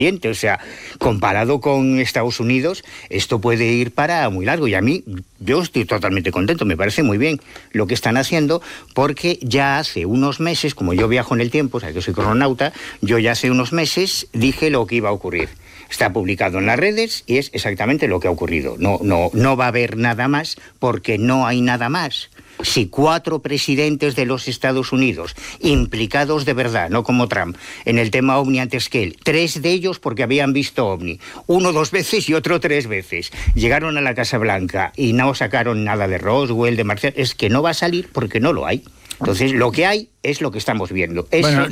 O sea, comparado con Estados Unidos, esto puede ir para muy largo. Y a mí, yo estoy totalmente contento, me parece muy bien lo que están haciendo, porque ya hace unos meses, como yo viajo en el tiempo, o sea, que soy crononauta, yo ya hace unos meses dije lo que iba a ocurrir. Está publicado en las redes y es exactamente lo que ha ocurrido. No va a haber nada más, porque no hay nada más. Si 4 presidentes de los Estados Unidos, implicados de verdad, no como Trump, en el tema OVNI antes que él, 3 de ellos porque habían visto OVNI, uno 2 veces y otro 3 veces, llegaron a la Casa Blanca y no sacaron nada de Roswell, de Marcial, es que no va a salir porque no lo hay. Entonces, lo que hay es lo que estamos viendo. Bueno,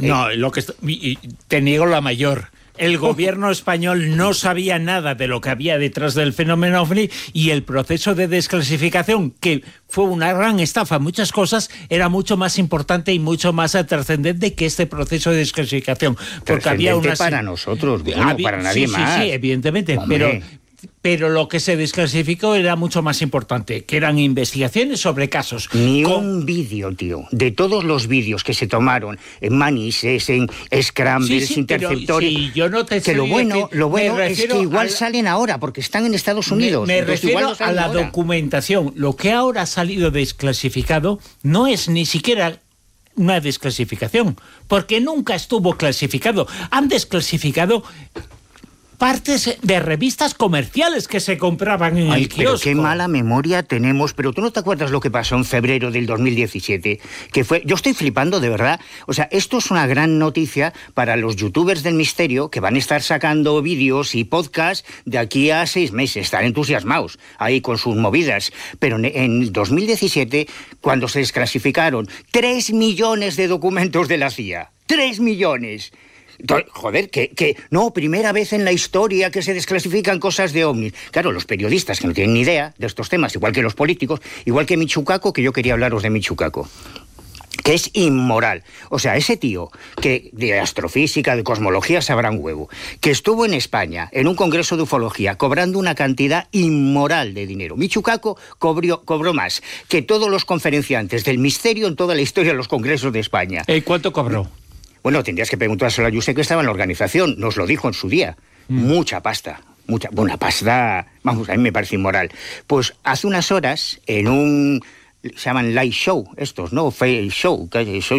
te niego la mayor. El gobierno español no sabía nada de lo que había detrás del fenómeno OVNI, y el proceso de desclasificación, que fue una gran estafa en muchas cosas, era mucho más importante y mucho más trascendente que este proceso de desclasificación. Porque había una... para nosotros, bueno, para nadie más. Sí, evidentemente, Hombre. pero lo que se desclasificó era mucho más importante, que eran investigaciones sobre casos. Ni un vídeo, tío. De todos los vídeos que se tomaron en Manises, en Scrambles, Interceptores... Sí, yo no te que lo bueno es que igual salen ahora, porque están en Estados Unidos. Me refiero a la documentación. Lo que ahora ha salido desclasificado no es ni siquiera una desclasificación, porque nunca estuvo clasificado. Han desclasificado partes de revistas comerciales que se compraban en el kiosco. Pero qué mala memoria tenemos. Pero tú no te acuerdas lo que pasó en febrero del 2017, que fue... Yo estoy flipando, de verdad. O sea, esto es una gran noticia para los youtubers del misterio, que van a estar sacando vídeos y podcasts de aquí a 6 meses. Están entusiasmados ahí con sus movidas. Pero en 2017, cuando se desclasificaron 3 millones de documentos de la CIA, 3 millones... Joder, no, primera vez en la historia que se desclasifican cosas de OVNIs. Claro, los periodistas que no tienen ni idea de estos temas, igual que los políticos, igual que Michio Kaku, que yo quería hablaros de Michio Kaku, que es inmoral. O sea, ese tío que de astrofísica, de cosmología sabrá un huevo, que estuvo en España en un congreso de ufología cobrando una cantidad inmoral de dinero. Michio Kaku cobró más que todos los conferenciantes del misterio en toda la historia de los congresos de España. ¿Cuánto cobró? Bueno, tendrías que preguntárselo a Josep, que estaba en la organización, nos lo dijo en su día. Mucha pasta, una pasta, vamos, a mí me parece inmoral. Pues hace unas horas, en un... se llaman live show, estos, ¿no? Show,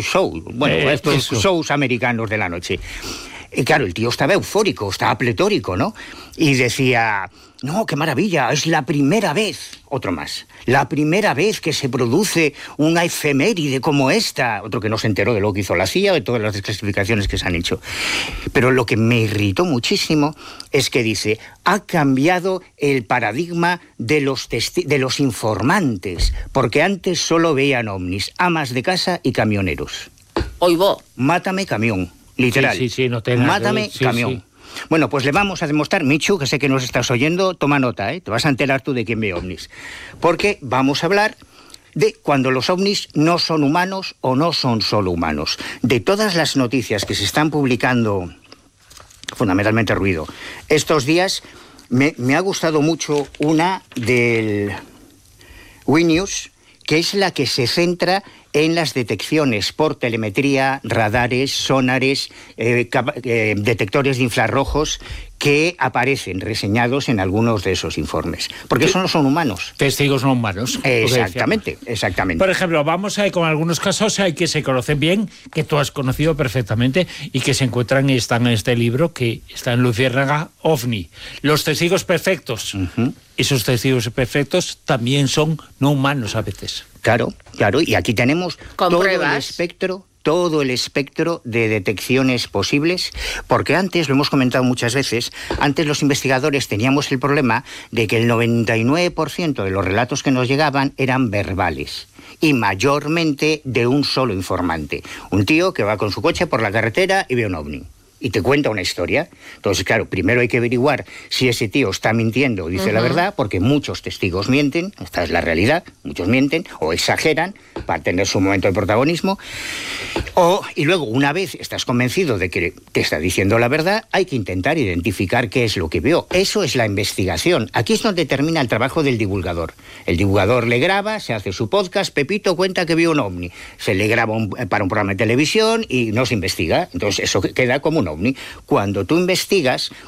bueno, estos shows americanos de la noche. Y claro, el tío estaba eufórico, estaba pletórico, ¿no? Y decía, no, qué maravilla, es la primera vez, otro más, la primera vez que se produce una efeméride como esta. Otro que no se enteró de lo que hizo la CIA, de todas las desclasificaciones que se han hecho. Pero lo que me irritó muchísimo es que dice, ha cambiado el paradigma de los informantes, porque antes solo veían ovnis, amas de casa y camioneros. Oigo. Mátame camión. Literal. No te Mátame camión. Sí. Bueno, pues le vamos a demostrar, Michu, que sé que nos estás oyendo, toma nota, te vas a enterar tú de quién ve ovnis. Porque vamos a hablar de cuando los ovnis no son humanos o no son solo humanos. De todas las noticias que se están publicando, fundamentalmente ruido, estos días, me ha gustado mucho una del Winews, que es la que se centra en las detecciones por telemetría, radares, sonares, detectores de infrarrojos que aparecen reseñados en algunos de esos informes. Porque eso no son humanos. Testigos no humanos. Exactamente. Por ejemplo, vamos a ir con algunos casos que se conocen bien, que tú has conocido perfectamente y que se encuentran y están en este libro, que está en Luciérnaga OVNI. Los testigos perfectos. Esos testigos perfectos también son no humanos a veces. Claro, y aquí tenemos todo el espectro de detecciones posibles, porque antes, lo hemos comentado muchas veces, antes los investigadores teníamos el problema de que el 99% de los relatos que nos llegaban eran verbales, y mayormente de un solo informante. Un tío que va con su coche por la carretera y ve un ovni. Y te cuenta una historia. Entonces, claro, primero hay que averiguar si ese tío está mintiendo o dice la verdad, porque muchos testigos mienten, esta es la realidad, muchos mienten o exageran para tener su momento de protagonismo. Y luego, una vez estás convencido de que te está diciendo la verdad, hay que intentar identificar qué es lo que veo. Eso es la investigación. Aquí es donde termina el trabajo del divulgador. El divulgador le graba, se hace su podcast, Pepito cuenta que vio un ovni. Se le graba para un programa de televisión y no se investiga. Entonces, eso queda como un ovni. Cuando tú investigas,